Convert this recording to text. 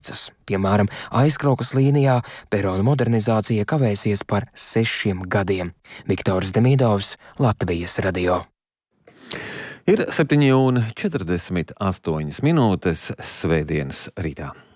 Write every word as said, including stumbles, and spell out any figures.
Piemēram, Aizkraukas līnijā perona modernizācija kavēsies par sešiem gadiem. Viktors Demidovs, Latvijas radio. Ir septiņi un četrdesmit astoņas minūtes svētdienas rītā.